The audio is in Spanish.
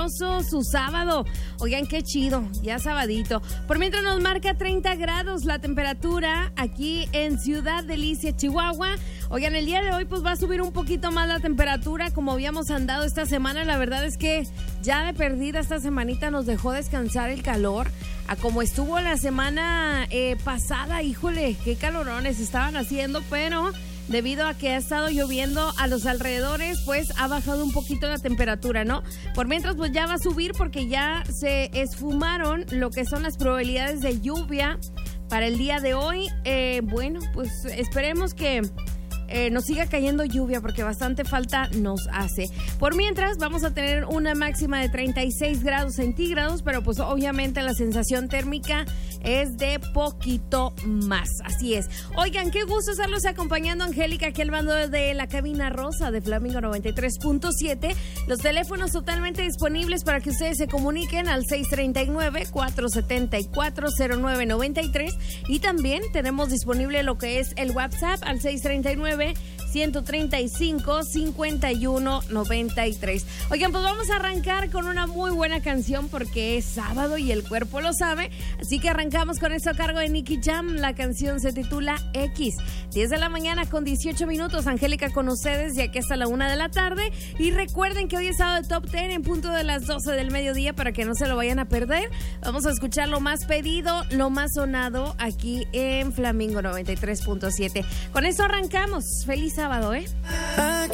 caluroso su sábado. Oigan, qué chido, ya sabadito. Por mientras nos marca 30 grados la temperatura aquí en Ciudad Delicia, Chihuahua. Oigan, el día de hoy pues va a subir un poquito más la temperatura como habíamos andado esta semana. La verdad es que ya de perdida esta semanita nos dejó descansar el calor. A como estuvo la semana pasada, híjole, qué calorones estaban haciendo, pero debido a que ha estado lloviendo a los alrededores, pues ha bajado un poquito la temperatura, ¿no? Por mientras, pues ya va a subir porque ya se esfumaron lo que son las probabilidades de lluvia para el día de hoy. Bueno, pues esperemos que nos siga cayendo lluvia porque bastante falta nos hace. Por mientras vamos a tener una máxima de 36 grados centígrados, pero pues obviamente la sensación térmica es de poquito más. Así es. Oigan, qué gusto estarlos acompañando, Angélica, aquí al mando de la cabina rosa de Flamingo 93.7. Los teléfonos totalmente disponibles para que ustedes se comuniquen al 639-474-0993 y también tenemos disponible lo que es el WhatsApp al 639-135-5193. Oigan, pues vamos a arrancar con una muy buena canción porque es sábado y el cuerpo lo sabe, así que arrancamos con esto a cargo de Nicky Jam. La canción se titula X. 10 de la mañana con 18 minutos, Angélica con ustedes de aquí hasta la 1 de la tarde, y recuerden que hoy es sábado de Top 10 en punto de las 12 del mediodía para que no se lo vayan a perder. Vamos a escuchar lo más pedido, lo más sonado aquí en Flamingo 93.7. Con esto arrancamos. Feliz sábado, ¿eh? I